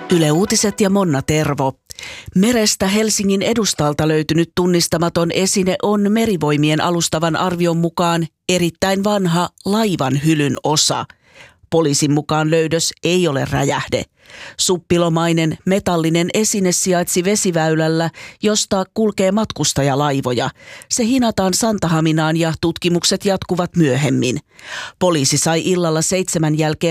Yle Uutiset ja Monna Tervo. Merestä Helsingin edustalta löytynyt tunnistamaton esine on Merivoimien alustavan arvion mukaan erittäin vanha laivan hylyn osa. Poliisin mukaan löydös ei ole räjähde. Suppilomainen metallinen esine sijaitsi vesiväylällä, josta kulkee matkustajalaivoja. Se hinataan Santahaminaan ja tutkimukset jatkuvat myöhemmin. Poliisi sai illalla 7 jälkeen